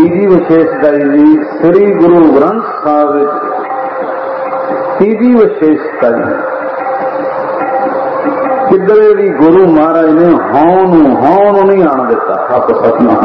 तीजी विशेषता जी श्री गुरु ग्रंथ साहिब तीजी विशेषता जी किधरे भी गुरु महाराज ने हौं नहीं आन दिता। आप सतनाम